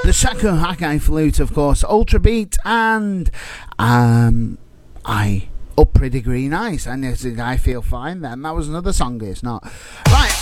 The Shaku Hake Flute, of course, Ultra Beat, and I Up Pretty Green Ice, and I Feel Fine. Then that was another song, it's not right.